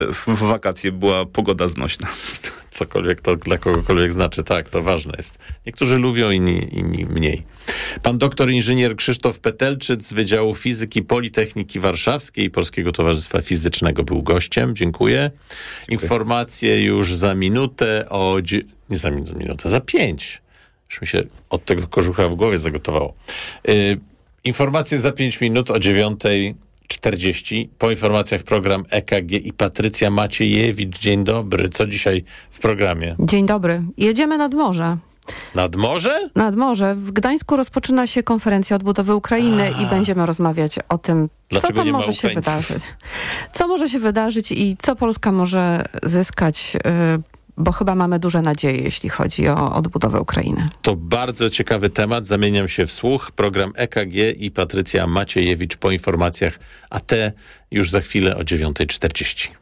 W wakacje była pogoda znośna. Cokolwiek to dla kogokolwiek znaczy, tak, to ważne jest. Niektórzy lubią, inni mniej. Pan doktor inżynier Krzysztof Petelczyk z Wydziału Fizyki Politechniki Warszawskiej i Polskiego Towarzystwa Fizycznego był gościem. Dziękuję. Informacje już za minutę nie za minutę, za 5. Już mi się od tego kożucha w głowie zagotowało. Informacje za 5 minut o 9:40. Po informacjach program EKG i Patrycja Maciejewicz. Dzień dobry. Co dzisiaj w programie? Dzień dobry. Jedziemy nad morze. Nad morze? Nad morze. W Gdańsku rozpoczyna się konferencja odbudowy Ukrainy i będziemy rozmawiać o tym, dlaczego co tam nie ma może się Ukraińców? wydarzyć. Co może się wydarzyć i co Polska może zyskać, bo chyba mamy duże nadzieje, jeśli chodzi o odbudowę Ukrainy. To bardzo ciekawy temat. Zamieniam się w słuch. Program EKG i Patrycja Maciejewicz po informacjach, a te już za chwilę o 9:40.